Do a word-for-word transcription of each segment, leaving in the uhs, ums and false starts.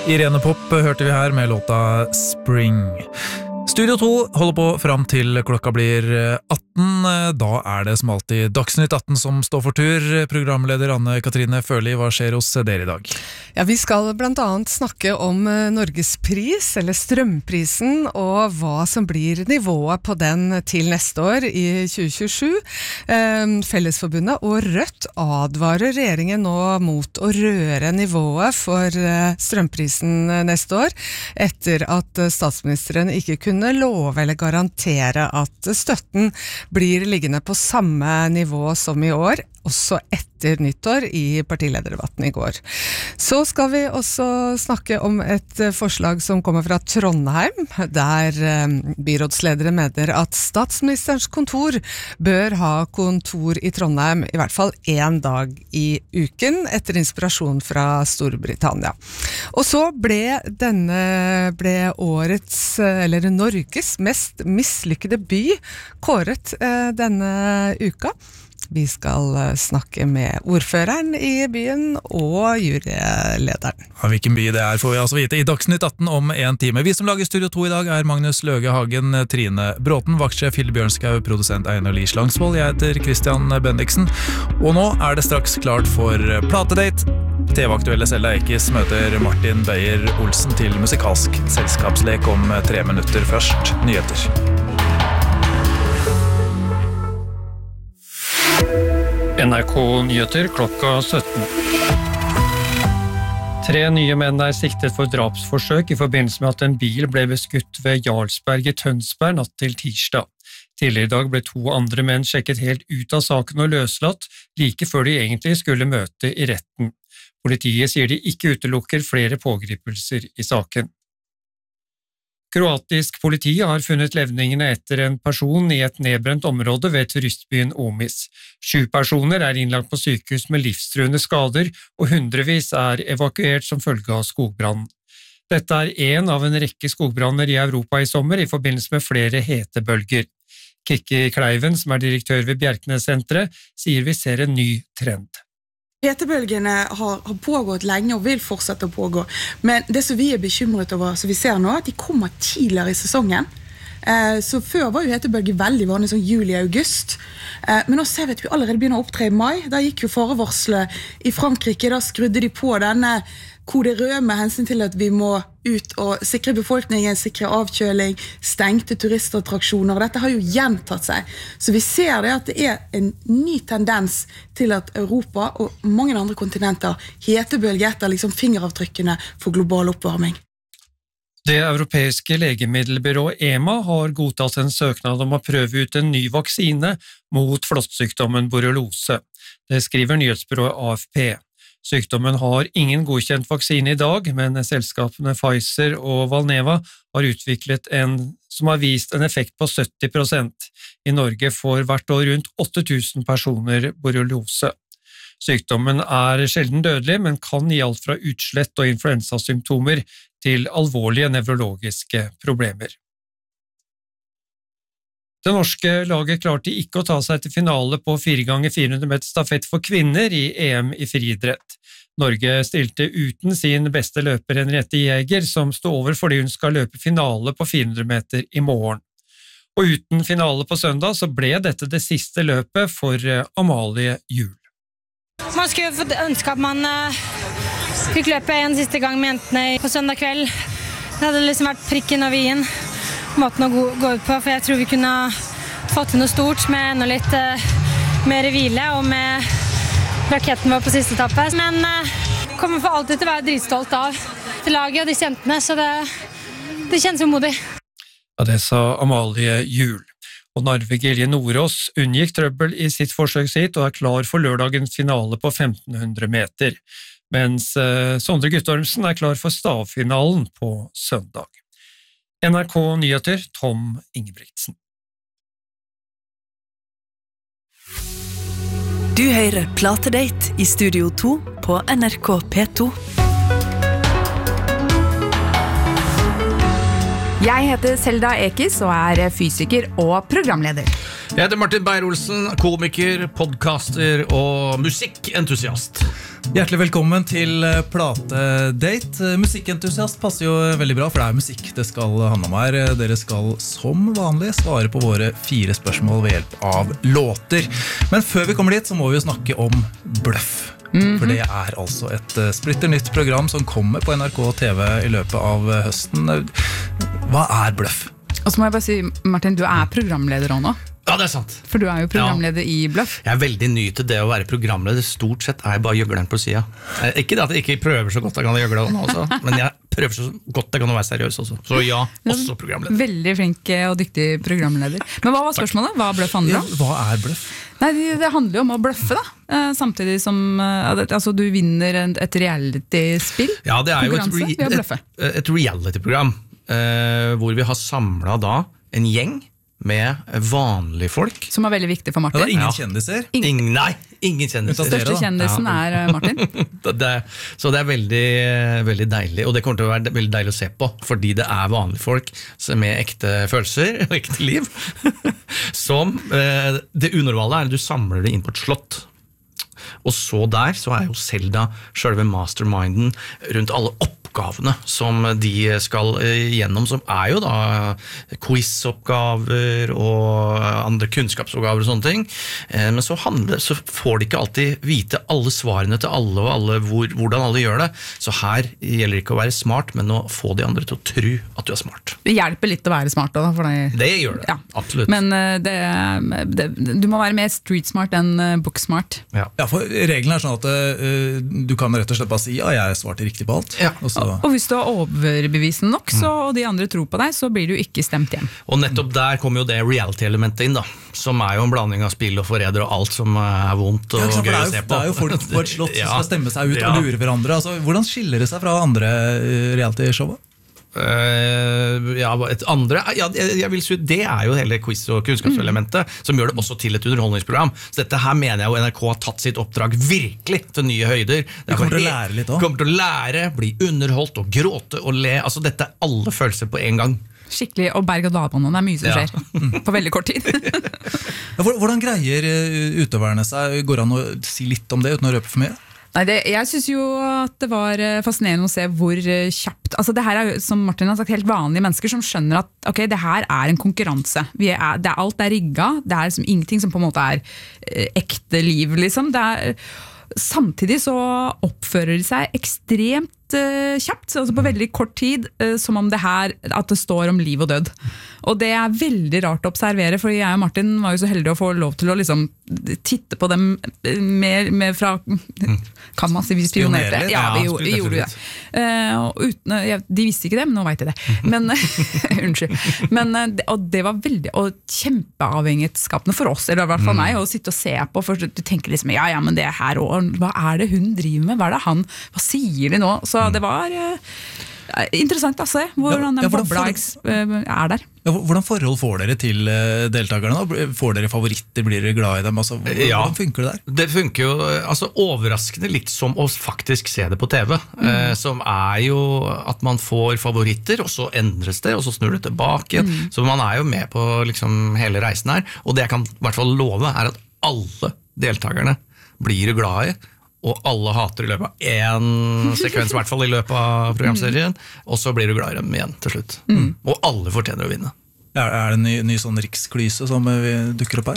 Irene Pop hørte vi her med låta Spring. Studio to holder på fram til klokka blir atten. Da er det som alltid Dagsnytt atten som står for tur. Programleder Anne-Katrine Førli, hva skjer hos dere i dag? Ja, vi skal blant annet snakke om Norgespris, eller strømprisen, og hva som blir nivået på den til neste år i tjue tjuesju. Fellesforbundet og Rødt advarer regjeringen nå mot å røre nivået for strømprisen neste år, etter at statsministeren ikke kunne love eller garantere at støtten blir liggende på samme nivå som i år, også etter nyttår i partilederdebatten i går. Så skal vi også snakke om et forslag som kommer fra Trondheim, der byrådsledere mener at statsministerens kontor bør ha kontor i Trondheim i hvert fall en dag i uken, etter inspirasjon fra Storbritannia. Og så ble denne ble årets, eller Norges mest mislykkede by kåret denne uka. Vi skal snakke med ordføreren i byen og jurylederen. Ja, hvilken by det er får vi altså vite i Dagsnytt atten om en time. Vi som lager Studio to i dag er Magnus Løge Hagen, Trine Bråten, vaktsjef Hilde Bjørnskau, produsent Einar Lie Slangsvold. Jeg heter Christian Bendiksen, og nå er det straks klart for platedate. T V-aktuelle Selda Ekis møter Martin Beyer-Olsen til musikalsk selskapslek om tre minutter. Først nyheter. N R K Nyheter klokka sytten. Tre nye menn er siktet for drapsforsøk i forbindelse med at en bil ble beskutt ved Jarlsberg i Tønsberg natt til tirsdag. Tidligere i dag ble to andre menn sjekket helt ut av saken og løslatt, like før de egentlig skulle møte i retten. Politiet sier de ikke utelukker flere pågripelser i saken. Kroatisk politi har funnet levningene etter en person i et nedbrent område ved turistbyen Omis. Sju personer er innlagt på sykehus med livstruende skader, og hundrevis er evakuert som følge av skogbrann. Dette er en av en rekke skogbranner i Europa i sommer i forbindelse med flere hetebølger. Kikki Kleiven, som er direktør ved Bjerknessenteret, sier vi ser en ny trend. Hetebølgene har, har pågått lenge og vil fortsette å pågå, men det som vi er bekymret over, som vi ser nå, at de kommer tidligere i sesongen. Eh, så før var jo hetebølge veldig vanlig, sånn juli-august, eh, men nå ser vi at vi allerede begynner å opptre i mai. Da gikk jo farevarslet i Frankrike, da skrudde de på denne kode rød med hensyn til at vi må ut og sikre befolkningen, sikre avkjøling, stengte turistattraksjoner, og dette har jo gjentatt seg. Så vi ser det at det er en ny tendens til at Europa og mange andre kontinenter hetebølge etter liksom fingeravtrykkene for global oppvarming. Det europeiske legemiddelbyrået EMA har godtatt en søknad om å prøve ut en ny vaksine mot flåttsykdommen borreliose. Det skriver nyhetsbyrået A F P. Sykdommen har ingen godkjent vaksine i dag, men selskapene Pfizer og Valneva har utviklet en som har vist en effekt på sytti prosent. I Norge får hvert år rundt åtte tusen personer borreliose. Sykdommen er sjelden dødelig, men kan gi alt fra utslett og influensasymptomer til alvorlige nevrologiske problemer. Det norske laget klarte ikke å ta seg til finale på fire ganger fire hundre meter stafett for kvinner i E M i friidrett. Norge stilte uten sin beste løper Henriette Jæger, som står over fordi hun skal løpe finale på fire hundre meter i morgen. Og uten finale på søndag så ble dette det siste løpet for Amalie Juel. Man skulle jo fått ønske at man uh, fikk løpe en siste gang med jentene på søndag kveld. Det hadde liksom vært prikken over i-en. Måten å gå, gå ut på, for jeg tror vi kunne fått til noe stort med enda litt uh, mer hvile og med raketten vår på siste etappe. Men uh, kommer for alltid til å være dritstolt av til laget og disse jentene, så det, det kjennes jo modig. Ja, det sa Amalie Juel. Og Narve Gilje Nordås unngikk trøbbel i sitt forsøk sitt og er klar for lørdagens finale på femten hundre meter, mens uh, Sondre Guttormsen er klar for stavfinalen på søndag. N R K Nyheter, Tom Ingebrigtsen. Du hører Platedate i Studio to på N R K P to. Jeg heter Selda Ekis og er fysiker og programleder. Jeg heter Martin Beyer-Olsen, komiker, podcaster og musikkentusiast. Hjertelig velkommen til Platedate. Musikkentusiast passer jo veldig bra, for det er musikk det skal handle om her. Dere skal som vanlig svare på våre fire spørsmål ved hjelp av låter. Men før vi kommer dit, så må vi jo snakke om Bløff. Mm-hmm. For det er altså et splitter nytt program som kommer på N R K T V i løpet av høsten. Hva er Bløff? Og så må jeg bare si, Martin, du er programleder også nå. Ja, det er sant. For du er jo programleder ja. I Bløff. Jeg er veldig ny til det å være programleder. Stort sett er jeg bare gjøgleren på siden. Ikke det at jeg ikke prøver så godt jeg kan gjøgle også, men jeg prøver så godt jeg kan å være seriøs også. Så ja, også programleder. Veldig flink og dyktig programleder. Men hva var spørsmålet? Hva Bløff handler om? Ja, hva er Bløff? Nei, det, det handler jo om å bløffe da. Samtidig som altså, du vinner et reality-spill. Ja, det er jo et, re et, et reality-program hvor vi har samlet da en gjeng med vanlige folk. Som er veldig viktig for Martin. Ja, det er ingen ja. kjendiser? Ingen, nei, ingen kjendiser. Den største kjendisen ja. Er Martin. det, det, så det er veldig, veldig deilig, og det kommer til å være veldig deilig å se på, fordi det er vanlige folk med ekte følelser og ekte liv. som, eh, det unormale er at du samler det inn på et slott. Og så der så er jo Zelda selve masterminden rundt alle oppgavene som de skal gjennom, som er jo da quizoppgaver og andre kunnskapsoppgaver og sånne ting. Men så, handler, så får de ikke alltid vite alle svarene til alle og alle hvor, hvordan alle gjør det. Så her gjelder det ikke å være smart, men å få de andre til å tro at du er smart. Det hjelper litt å være smart da, for deg. Det gjør det, ja. Absolutt. Men det, det, du må være mer street smart enn book smart. Ja, ja for reglene er sånn at uh, du kan rett og slett bare si ja, jeg svarte riktig på alt. Ja. Og, så... og hvis du er overbevisende nok, så, og de andre tror på deg, så blir du ikke stemt hjem. Og nettopp der kommer jo det reality-elementet inn da, som er jo en blanding av spill og forræder og alt som er vondt og ja, gøy å se på. Det er jo folk på et slott ja. Som skal stemme seg ut ja. Og lure hverandre. Altså, hvordan skiller det seg fra andre reality-showet? Uh, ja, et andre ja, jeg, jeg vil si det er jo hele quiz- og kunnskapselementet mm. som gjør det også til et underholdningsprogram. Så dette her mener jeg jo N R K har tatt sitt oppdrag virkelig til nye høyder. Det kommer til å lære litt også. Kommer til å lære, bli underholdt og gråte og le. Altså dette er alle følelser på en gang. Skikkelig, og berg- og dalbanen, det er mye som ja. skjer på veldig kort tid. Hvordan greier utøverne seg? Går det an å si litt om det uten å røpe for mye? Nei, det, jeg synes jo at det var fascinerende å se hvor kjapt, altså det her er jo, som Martin har sagt, helt vanlige mennesker som skjønner at ok, det her er en konkurranse. Vi er, det er, alt er rigget, det er liksom ingenting som på en måte er eh, ekte liv, liksom. Det er, samtidig så oppfører de seg ekstremt eh, kjapt, altså på veldig kort tid, eh, som om det her, at det står om liv og død. Og det er veldig rart å observere, for jeg og Martin var jo så heldige å få lov til å liksom titte på dem mer, mer fra, kan man si vi spionerte? Ja, vi, ja, vi gjorde det. Uh, og uten, ja, de visste ikke det, men nå vet jeg det. Men, unnskyld. Men, og det var veldig, og kjempeavhengighetsskapende for oss, eller i hvert fall meg, å sitte og se på, for du tenker liksom, ja, ja, men det er her også, hva er det hun driver med? Hva er det han, hva sier de nå? Så det var uh, interessant å se hvordan den ja, bobla er der. Ja, hvordan forhold får dere til deltakerne da? Får dere favoritter, blir dere glad i dem? Altså, hvordan ja, funker det der? Det funker jo altså, overraskende litt som å faktisk se det på T V, mm. eh, som er jo at man får favoritter, og så endres det, og så snur det tilbake igjen. Mm. Så man er jo med på liksom, hele reisen her, og det jeg kan i hvert fall love er at alle deltakerne blir glad i, og alle hater i løpet av en sekvens, i hvert fall i løpet av programserien, og så blir du glad i dem igjen til slutt. Mm. Og alle fortjener å vinne. Er, er det en ny, ny sånn riksklyse som dukker opp her?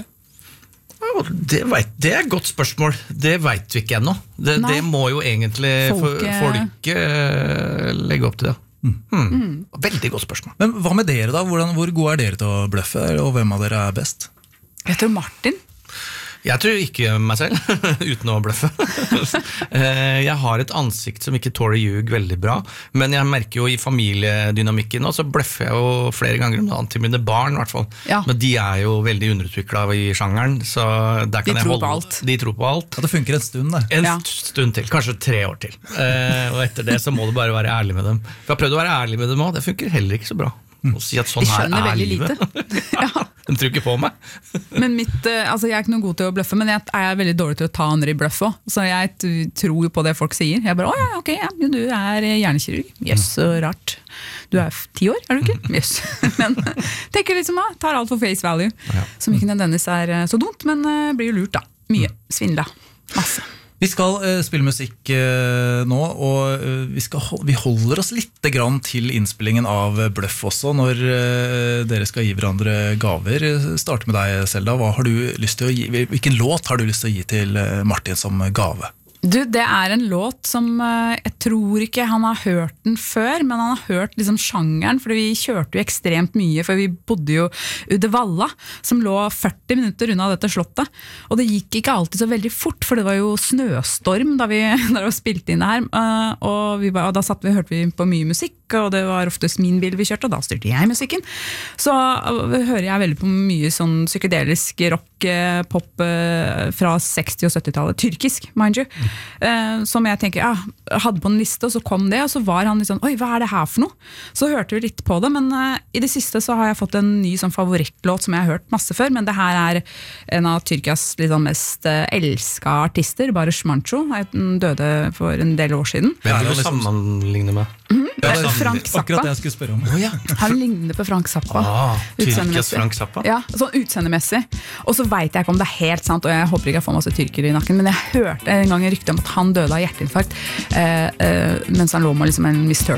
Det, vet, det er et godt spørsmål. Det vet vi ikke ennå. Det, det må jo egentlig folket folk, uh, legge opp til det. Mm. Hmm. Mm. Veldig godt spørsmål. Men hva med dere da? Hvordan, hvor gode er dere til å bløffe, og hvem av dere er best? Jeg tror Martin. Jeg tror ikke meg selv, uten å bløffe. Jeg har et ansikt som ikke tåler ljug veldig bra, men jeg merker jo i familiedynamikken nå, så bløffer jeg jo flere ganger om dagen til mine barn i hvert fall. Ja. Men de er jo veldig underutviklet i sjangeren, så der kan de jeg tror holde. På alt. De tror på alt. Ja, det funker en stund der. En ja. stund til, kanskje tre år til. Og etter det så må du bare være ærlig med dem. For jeg har prøvd å være ærlig med dem også, det funker heller ikke så bra. Og si at sånn her er livet. Ja. De tror ikke på meg. Men mitt, altså jeg er ikke noe god til å bløffe, men jeg er veldig dårlig til å ta andre i bløff også. Så jeg tror jo på det folk sier. Jeg bare, å ja, ok, ja, du er hjernekirurg. Yes, så rart. du er ti år, er du ikke? Yes. Men tenker liksom, ah, tar alt for face value, ja. Som ikke nødvendigvis er så dumt, men uh, blir jo lurt da. Mye, svindla, masse. Vi skal uh, spille musikk uh, nå, og uh, vi, skal, vi holder oss litt grann til innspillingen av Bløff også, når uh, dere skal gi hverandre gaver. Start med deg, Selda. Hva har du lyst til å gi? Hvilken låt har du lyst til å gi til uh, Martin som gave? Du, det er en låt som uh, jeg tror ikke han har hørt den før, men han har hørt liksom sjangeren, for vi kjørte jo ekstremt mye, for vi bodde jo Uddevalla, som lå førti minutter unna dette slottet, og det gikk ikke alltid så veldig fort, for det var jo snøstorm da vi, da vi spilte inn det her, uh, og, vi var, og da satt vi, hørte vi på mye musikk, og det var oftest min bil vi kjørte, og da styrte jeg musikken. Så uh, hører jeg veldig på mye sånn psykedelisk rock, uh, pop uh, fra seksti- og sytti-tallet, tyrkisk, mind you. Mm. Uh, som jeg tenker, ja, hadde på en liste, og så kom det, og så var han litt sånn, oi, hva er det her for noe? Så hørte vi litt på det, men uh, i det siste så har jeg fått en ny sånn favorittlåt som jeg har hørt masse før, men det her er en av Tyrkias liksom, mest uh, elsket artister, Barış Manço, han døde for en del år siden. Hvem vil du sammenligne med? Mm-hmm. Ja, det er Frank Zappa. Akkurat det jeg skulle spørre om. Oh, ja. Han ligner på Frank Zappa. Ah, Tyrkias Frank Zappa. Ja, sånn utseendemessig. Og så vet jeg ikke om det er helt sant, og jeg håper ikke jeg får masse tyrkere i nakken, men jeg hørte en gang en rykte om at han døde av hjerteinfarkt, eh, eh, mens han lå med liksom en Miss Turtle